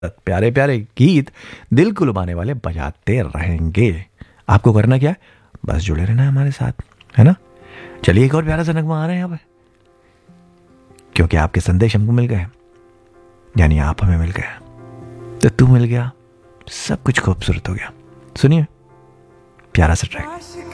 प्यारे प्यारे गीत दिल को लुभाने वाले बजाते रहेंगे। आपको करना क्या है, बस जुड़े रहना है हमारे साथ, है ना। चलिए एक और प्यारा सा नगमा आ रहा है यहाँ पे, क्योंकि आपके संदेश हमको मिल गए, यानी आप हमें मिल गए, तो तू मिल गया, सब कुछ खूबसूरत हो गया। सुनिए प्यारा सा ट्रैक।